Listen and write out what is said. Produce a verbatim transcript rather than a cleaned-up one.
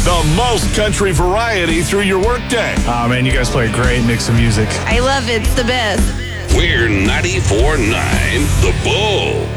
The most country variety through your workday. Oh, man, you guys play a great mix of music. I love it. It's the best. We're ninety-four point nine The Bull.